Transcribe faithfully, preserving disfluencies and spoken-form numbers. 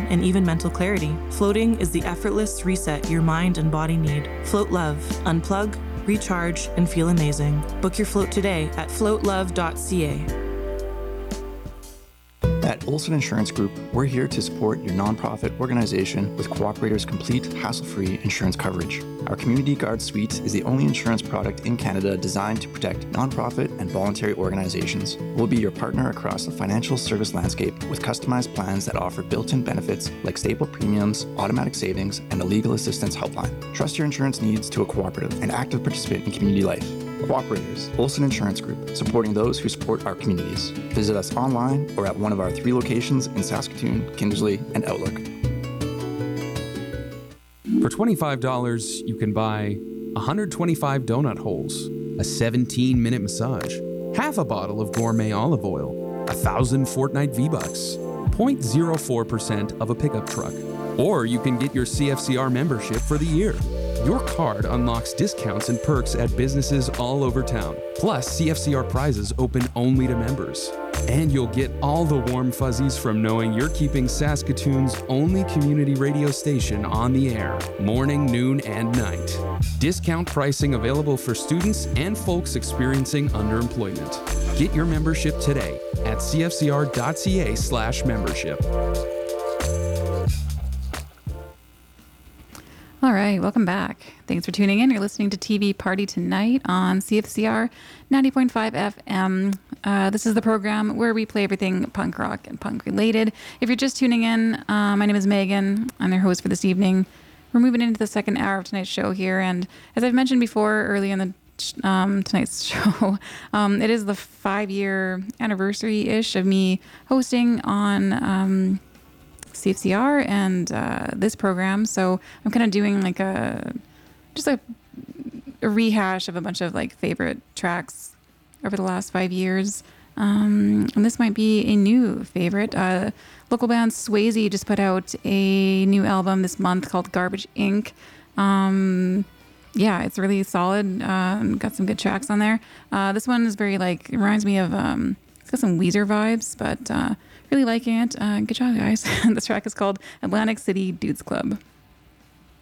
and even mental clarity. Floating is the effortless reset your mind and body need. Float Love. Unplug, recharge, and feel amazing. Book your float today at float love dot c a. At Olson Insurance Group, we're here to support your nonprofit organization with Cooperator's complete, hassle-free insurance coverage. Our Community Guard Suite is the only insurance product in Canada designed to protect nonprofit and voluntary organizations. We'll be your partner across the financial service landscape with customized plans that offer built-in benefits like stable premiums, automatic savings, and a legal assistance helpline. Trust your insurance needs to a cooperative and active participant in community life. Cooperators, Olson Insurance Group, supporting those who support our communities. Visit us online or at one of our three locations in Saskatoon, Kindersley, and Outlook. For twenty-five dollars, you can buy one hundred twenty-five donut holes, a seventeen minute massage, half a bottle of gourmet olive oil, one thousand Fortnite V-Bucks, zero point zero four percent of a pickup truck. Or you can get your C F C R membership for the year. Your card unlocks discounts and perks at businesses all over town. Plus, C F C R prizes open only to members. And you'll get all the warm fuzzies from knowing you're keeping Saskatoon's only community radio station on the air, morning, noon, and night. Discount pricing available for students and folks experiencing underemployment. Get your membership today at c f c r dot c a slash membership. All right, welcome back. Thanks for tuning in. You're listening to T V Party Tonight on C F C R ninety point five F M. Uh, this is the program where we play everything punk rock and punk related. If you're just tuning in, uh, my name is Megan. I'm your host for this evening. We're moving into the second hour of tonight's show here, and as I've mentioned before early in the um, tonight's show, um, it is the five-year anniversary-ish of me hosting on Um, C F C R and uh, this program, so I'm kind of doing like a just a, a rehash of a bunch of like favorite tracks over the last five years. Um, and this might be a new favorite. Uh, local band Swayze just put out a new album this month called Garbage Incorporated. Um, yeah, it's really solid. Um, got some good tracks on there. Uh, this one is very like, it reminds me of, um, it's got some Weezer vibes, but uh, really liking it. Uh, good job, guys. This track is called Atlantic City Dudes Club.